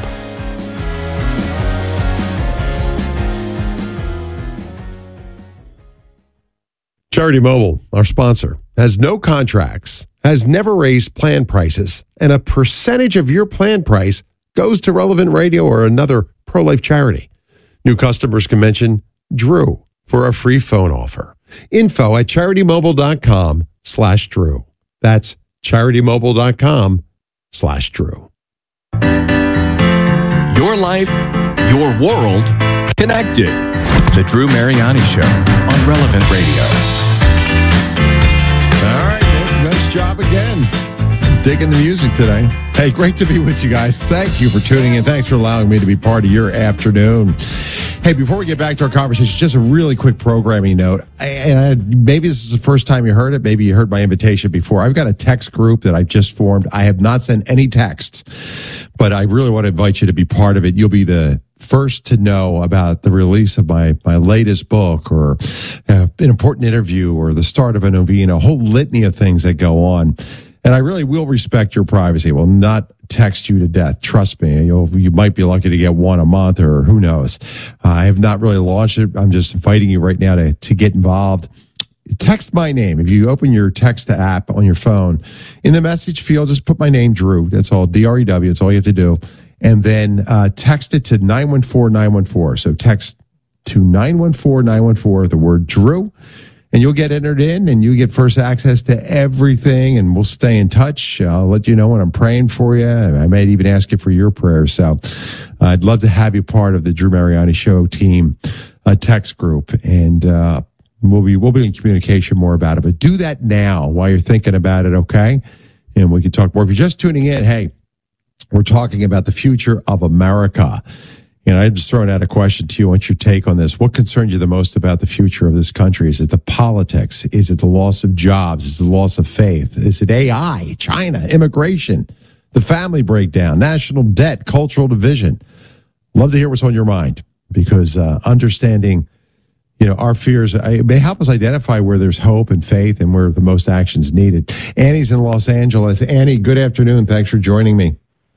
Charity Mobile, our sponsor, has no contracts, has never raised plan prices, and a percentage of your plan price goes to Relevant Radio or another pro-life charity. New customers can mention Drew for a free phone offer. Info at charity mobile dot com slash Drew. That's charity mobile dot com slash Drew. Your life, your world, connected. The Drew Mariani Show on Relevant Radio. All right, nice job again. Digging the music today. Hey, great to be with you guys. Thank you for tuning in. Thanks for allowing me to be part of your afternoon. Hey, before we get back to our conversation, just a really quick programming note. And I, maybe this is the first time you heard it. Maybe you heard my invitation before. I've got a text group that I've just formed. I have not sent any texts, but I really want to invite you to be part of it. You'll be the first to know about the release of my, my latest book or uh, an important interview or the start of a novena, a whole litany of things that go on. And I really will respect your privacy. I will not text you to death. Trust me. You'll, you might be lucky to get one a month or who knows. Uh, I have not really launched it. I'm just inviting you right now to, to get involved. Text my name. If you open your text app on your phone, in the message field, just put my name, Drew. That's all, D R E W. That's all you have to do. And then uh, text it to nine one four nine one four. So text to nine one four nine one four, the word Drew. And you'll get entered in and you get first access to everything and we'll stay in touch. I'll let you know when I'm praying for you. I might even ask you for your prayers. So uh, I'd love to have you part of the Drew Mariani Show team uh, text group. And uh, we'll be we'll be in communication more about it. But do that now while you're thinking about it, okay? And we can talk more. If you're just tuning in, hey, we're talking about the future of America. You know, I'm just throwing out a question to you. What's your take on this? What concerns you the most about the future of this country? Is it the politics? Is it the loss of jobs? Is it the loss of faith? Is it A I, China, immigration, the family breakdown, national debt, cultural division? Love to hear what's on your mind, because uh, understanding, you know, our fears, it may help us identify where there's hope and faith and where the most action's needed. Annie's in Los Angeles. Annie, good afternoon. Thanks for joining me.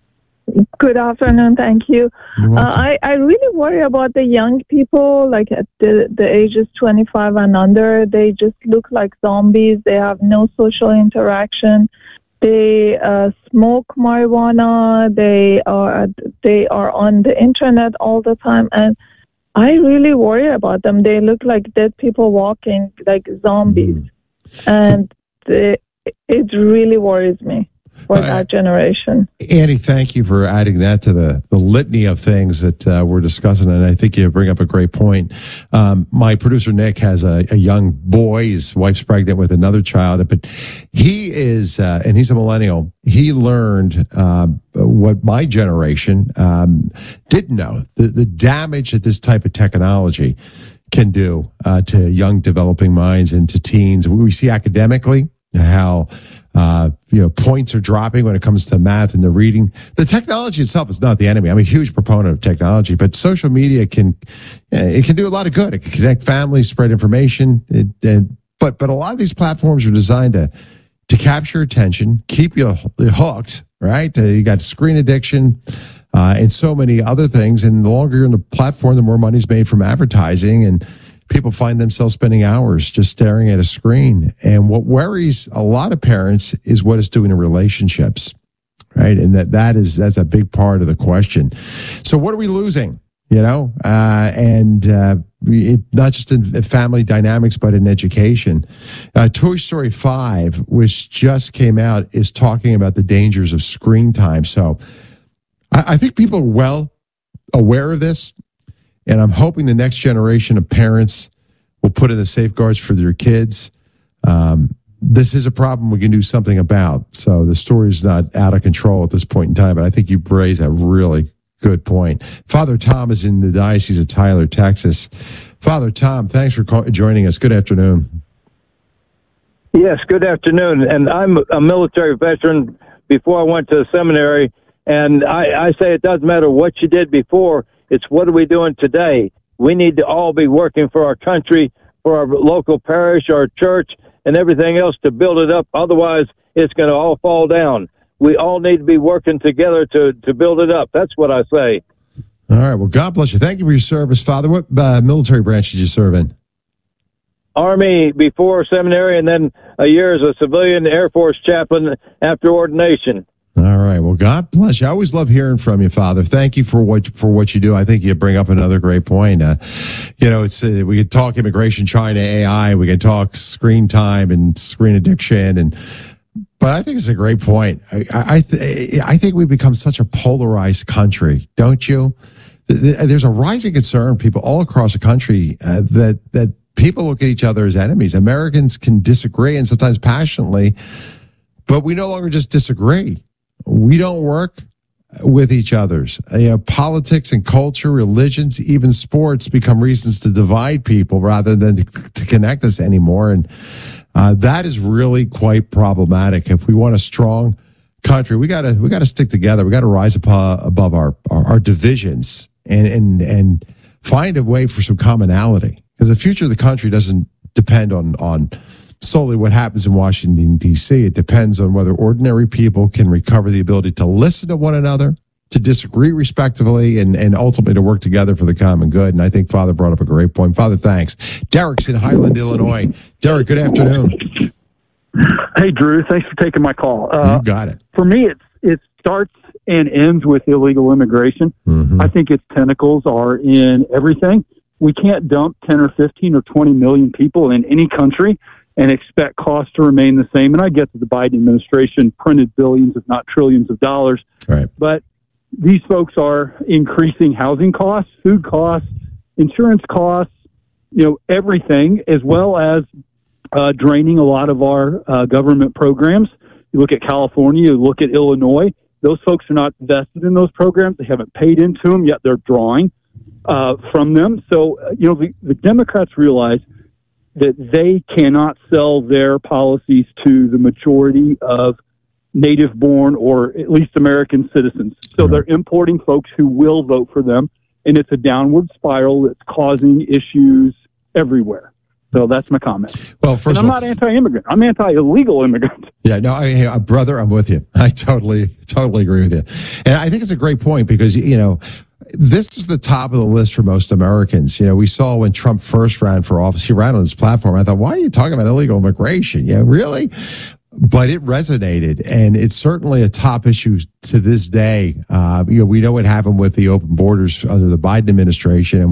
Good afternoon. Thank you. Uh, I, I really worry about the young people, like at the, the ages twenty-five and under. They just look like zombies. They have no social interaction. They uh, smoke marijuana. They are they are on the internet all the time, and I really worry about them. They look like dead people walking, like zombies, mm. and they, it really worries me for uh, that generation. Annie, thank you for adding that to the, the litany of things that uh, we're discussing, and I think you bring up a great point. Um, my producer, Nick, has a, a young boy. His wife's pregnant with another child, but he is, uh, and he's a millennial, he learned uh, what my generation um, didn't know, the, the damage that this type of technology can do uh, to young developing minds and to teens. We see academically how uh, you know points are dropping when it comes to math and the reading. The technology itself is not the enemy. I'm a huge proponent of technology, but social media can it can do a lot of good. It can connect families, spread information, it, and, but but a lot of these platforms are designed to to capture attention, keep you hooked. Right? Uh, you got screen addiction uh, and so many other things. And the longer you're on the platform, the more money's made from advertising, and people find themselves spending hours just staring at a screen. And what worries a lot of parents is what it's doing to relationships, right? And that, that is, that's a big part of the question. So what are we losing, you know? Uh, and, uh, it, not just in family dynamics, but in education. Uh, Toy Story five, which just came out, is talking about the dangers of screen time. So I, I think people are well aware of this. And I'm hoping the next generation of parents will put in the safeguards for their kids. Um, this is a problem we can do something about. So the story's not out of control at this point in time, but I think you raise a really good point. Father Tom is in the Diocese of Tyler, Texas. Father Tom, thanks for call- joining us. Good afternoon. Yes, good afternoon. And I'm a military veteran before I went to seminary, and I, I say it doesn't matter what you did before. It's what are we doing today? We need to all be working for our country, for our local parish, our church, and everything else to build it up. Otherwise, it's going to all fall down. We all need to be working together to, to build it up. That's what I say. All right. Well, God bless you. Thank you for your service, Father. What uh, military branch did you serve in? Army before seminary, and then a year as a civilian Air Force chaplain after ordination. All right. Well, God bless you. I always love hearing from you, Father. Thank you for what for what you do. I think you bring up another great point. Uh, you know, it's uh, we could talk immigration, China, A I. We could talk screen time and screen addiction, and but I think it's a great point. I I, th- I think we've become such a polarized country, don't you? There's a rising concern, people all across the country, uh, that that people look at each other as enemies. Americans can disagree, and sometimes passionately, but we no longer just disagree. We don't work with each other's. You know, politics and culture, religions, even sports become reasons to divide people rather than to, to connect us anymore. And uh, that is really quite problematic. If we want a strong country, we gotta we gotta stick together. We gotta rise above, above our, our our divisions and and and find a way for some commonality. Because the future of the country doesn't depend on on. solely what happens in Washington, D C. It depends on whether ordinary people can recover the ability to listen to one another, to disagree respectively, and, and ultimately to work together for the common good. And I think Father brought up a great point. Father, thanks. Derek's in Highland, Illinois. Derek, good afternoon. Hey, Drew. Thanks for taking my call. Uh, you got it. For me, it's, it starts and ends with illegal immigration. Mm-hmm. I think its tentacles are in everything. We can't dump ten or fifteen or twenty million people in any country and expect costs to remain the same. And I get that the Biden administration printed billions, if not trillions of dollars. Right. But these folks are increasing housing costs, food costs, insurance costs, you know, everything, as well as uh, draining a lot of our uh, government programs. You look at California, you look at Illinois, Those folks are not vested in those programs. They haven't paid into them, yet they're drawing uh, from them. So, uh, you know, the, the Democrats realize that they cannot sell their policies to the majority of native-born or at least American citizens. So they're importing folks who will vote for them, and it's a downward spiral that's causing issues everywhere. So that's my comment. Well, first and I'm of all, not anti-immigrant. I'm anti-illegal immigrant. Yeah, no, I, hey, brother, I'm with you. I totally, totally agree with you. And I think it's a great point because, you know, this is the top of the list for most Americans. You know, we saw when Trump first ran for office, he ran on this platform. I thought, why are you talking about illegal immigration? Yeah, really? But it resonated, and it's certainly a top issue to this day. Uh, you know, we know what happened with the open borders under the Biden administration, and